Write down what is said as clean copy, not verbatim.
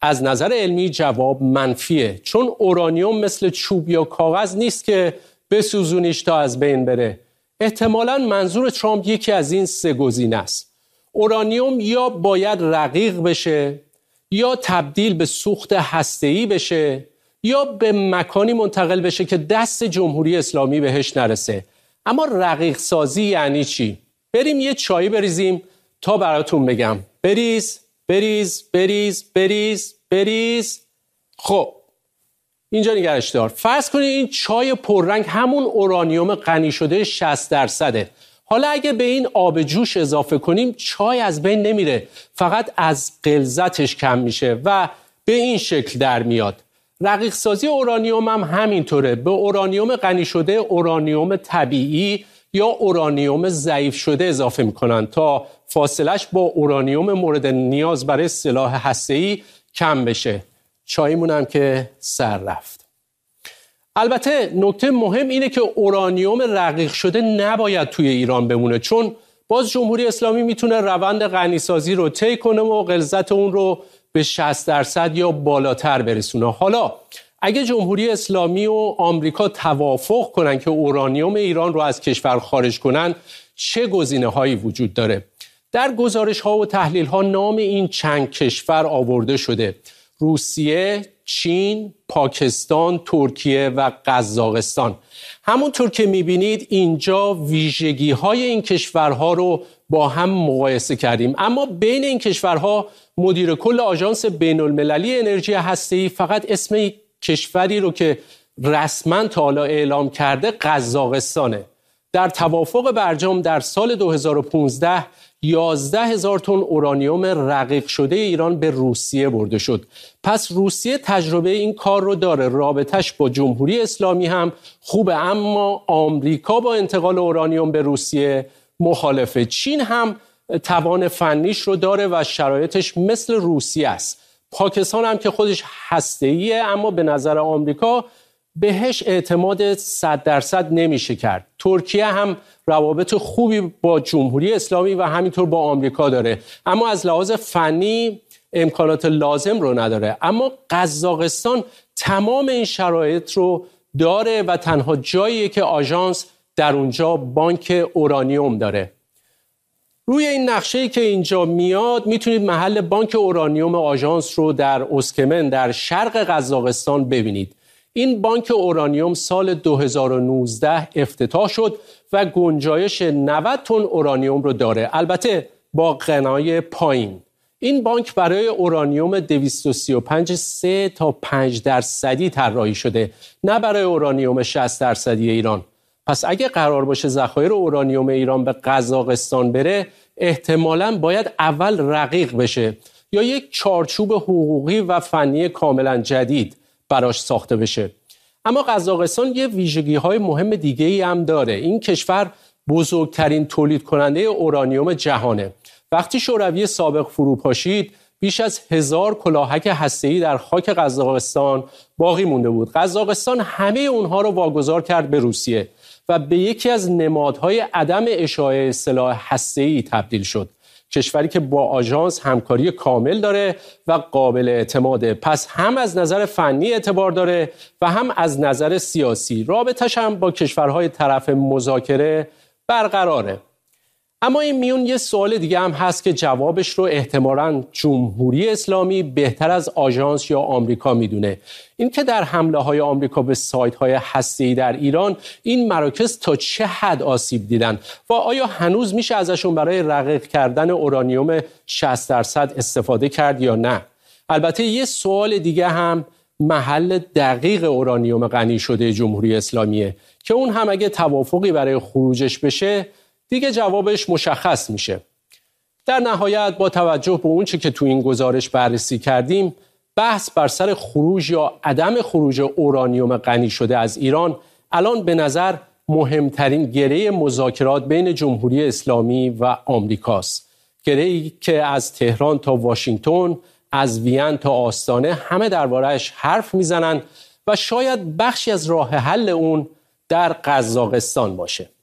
از نظر علمی جواب منفیه، چون اورانیوم مثل چوب یا کاغذ نیست که بسوزونیش تا از بین بره. احتمالاً منظور ترامپ یکی از این سه گزینه است. اورانیوم یا باید رقیق بشه، یا تبدیل به سوخت هسته‌ای بشه، یا به مکانی منتقل بشه که دست جمهوری اسلامی بهش نرسه. اما رقیق سازی یعنی چی؟ بریم یه چایی بریزیم تا براتون بگم. بریز بریز بریز بریز بریز. خب اینجا نگرش دار. فرض کنید این چای پررنگ همون اورانیوم غنی شده 60%. حالا اگه به این آب جوش اضافه کنیم چای از بین نمیره، فقط از غلظتش کم میشه و به این شکل در میاد. رقیق سازی اورانیوم هم همینطوره. به اورانیوم غنی شده اورانیوم طبیعی یا اورانیوم ضعیف شده اضافه میکنن تا فاصلش با اورانیوم مورد نیاز برای سلاح هسته‌ای کم بشه. چایمون هم که سر رفت. البته نکته مهم اینه که اورانیوم رقیق شده نباید توی ایران بمونه، چون باز جمهوری اسلامی میتونه روند غنیسازی رو طی کنه و غلظت اون رو به 60% یا بالاتر برسونه. حالا اگه جمهوری اسلامی و آمریکا توافق کنن که اورانیوم ایران رو از کشور خارج کنن، چه گزینه‌هایی وجود داره؟ در گزارش‌ها و تحلیل‌ها نام این چند کشور آورده شده: روسیه، چین، پاکستان، ترکیه و قزاقستان. همونطور که می‌بینید اینجا ویژگی‌های این کشورها رو با هم مقایسه کردیم، اما بین این کشورها مدیر کل آژانس بین‌المللی انرژی هسته‌ای فقط اسم کشوری رو که رسما تا حالا اعلام کرده قزاقستانه. در توافق برجام در سال 2015 11,000 تن اورانیوم رقیق شده ایران به روسیه برده شد. پس روسیه تجربه این کار رو داره، رابطش با جمهوری اسلامی هم خوبه، اما آمریکا با انتقال اورانیوم به روسیه مخالفه. چین هم توان فنیش رو داره و شرایطش مثل روسیه است. پاکستان هم که خودش هسته‌ایه، اما به نظر آمریکا بهش اعتماد 100% نمیشه کرد. ترکیه هم روابط خوبی با جمهوری اسلامی و همینطور با آمریکا داره، اما از لحاظ فنی امکانات لازم رو نداره. اما قزاقستان تمام این شرایط رو داره و تنها جاییه که آژانس در اونجا بانک اورانیوم داره. روی این نقشه‌ای که اینجا میاد میتونید محل بانک اورانیوم آژانس رو در اسکمن در شرق قزاقستان ببینید. این بانک اورانیوم سال 2019 افتتاح شد و گنجایش 90 تن اورانیوم رو داره، البته با غنای پایین. این بانک برای اورانیوم 235 3 تا 5% طراحی شده، نه برای اورانیوم 60% ایران. پس اگه قرار باشه ذخایر اورانیوم ایران به قزاقستان بره، احتمالاً باید اول رقیق بشه یا یک چارچوب حقوقی و فنی کاملا جدید براش ساخته بشه. اما قزاقستان یه ویژگی‌های مهم دیگه‌ای هم داره. این کشور بزرگترین تولید کننده اورانیوم جهانه. وقتی شوروی سابق فروپاشید، بیش از 1000 کلاهک هسته‌ای در خاک قزاقستان باقی مونده بود. قزاقستان همه اونها رو واگذار کرد به روسیه و به یکی از نمادهای عدم اشاعه سلاح هسته‌ای تبدیل شد. کشوری که با آژانس همکاری کامل داره و قابل اعتماده. پس هم از نظر فنی اعتبار داره و هم از نظر سیاسی. رابطش هم با کشورهای طرف مذاکره برقراره. اما این میون یه سوال دیگه هم هست که جوابش رو احتمالاً جمهوری اسلامی بهتر از آژانس یا آمریکا میدونه. این که در حمله‌های آمریکا به سایت‌های هسته‌ای در ایران این مراکز تا چه حد آسیب دیدن و آیا هنوز میشه ازشون برای رقیق کردن اورانیوم 60% استفاده کرد یا نه؟ البته یه سوال دیگه هم محل دقیق اورانیوم غنی شده جمهوری اسلامیه که اون هم اگه توافقی برای خروجش بشه دیگه جوابش مشخص میشه. در نهایت با توجه به اون چه که تو این گزارش بررسی کردیم، بحث بر سر خروج یا عدم خروج اورانیوم غنی شده از ایران الان به نظر مهمترین گره مذاکرات بین جمهوری اسلامی و آمریکاست. گره‌ای که از تهران تا واشنگتن، از وین تا آستانه همه درباره‌اش حرف میزنن و شاید بخشی از راه حل اون در قزاقستان باشه.